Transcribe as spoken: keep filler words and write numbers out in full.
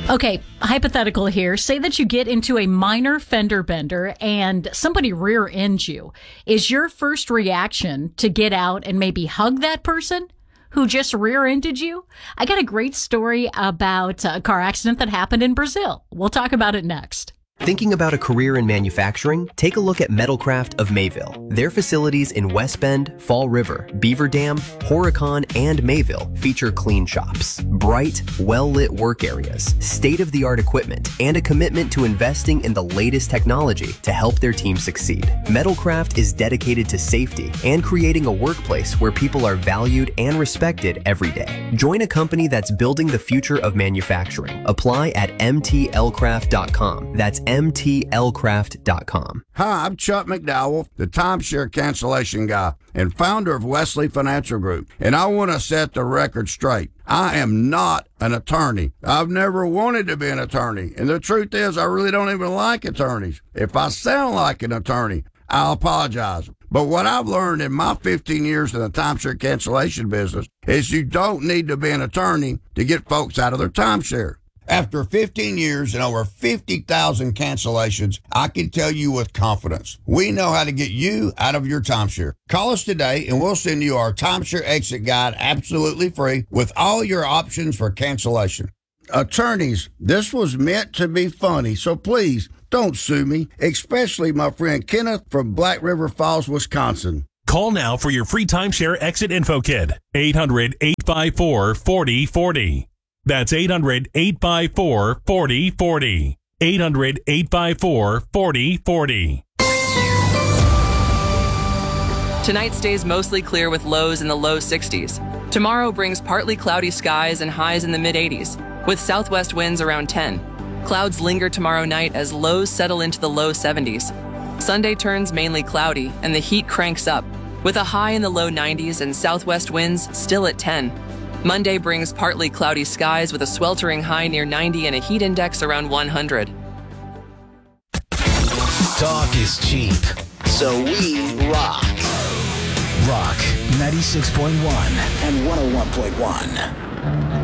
Okay, hypothetical here. Say that you get into a minor fender bender and somebody rear ends you. Is your first reaction to get out and maybe hug that person who just rear-ended you? I got a great story about a car accident that happened in Brazil. We'll talk about it next. Thinking about a career in manufacturing? Take a look at Metalcraft of Mayville. Their facilities in West Bend, Fall River, Beaver Dam, Horicon, and Mayville feature clean shops, bright, well-lit work areas, state-of-the-art equipment, and a commitment to investing in the latest technology to help their team succeed. Metalcraft is dedicated to safety and creating a workplace where people are valued and respected every day. Join a company that's building the future of manufacturing. Apply at m t l craft dot com. That's m t l craft dot com. Hi, I'm Chuck McDowell, the timeshare cancellation guy and founder of Wesley Financial Group, and I want to set the record straight. I am not an attorney. I've never wanted to be an attorney, and the truth is I really don't even like attorneys. If I sound like an attorney, I'll apologize. But what I've learned in my fifteen years in the timeshare cancellation business is you don't need to be an attorney to get folks out of their timeshare. After fifteen years and over fifty thousand cancellations, I can tell you with confidence, we know how to get you out of your timeshare. Call us today and we'll send you our timeshare exit guide absolutely free with all your options for cancellation. Attorneys, this was meant to be funny, so please don't sue me, especially my friend Kenneth from Black River Falls, Wisconsin. Call now for your free timeshare exit info kit. eight hundred, eight five four, four oh four oh. That's eight hundred, eight five four, four oh four oh. eight hundred, eight five four, four oh four oh. Tonight stays mostly clear with lows in the low sixties. Tomorrow brings partly cloudy skies and highs in the mid eighties, with southwest winds around ten. Clouds linger tomorrow night as lows settle into the low seventies. Sunday turns mainly cloudy and the heat cranks up, with a high in the low nineties and southwest winds still at ten. Monday brings partly cloudy skies with a sweltering high near ninety and a heat index around one hundred. Talk is cheap, so we rock. Rock ninety-six point one and one oh one point one.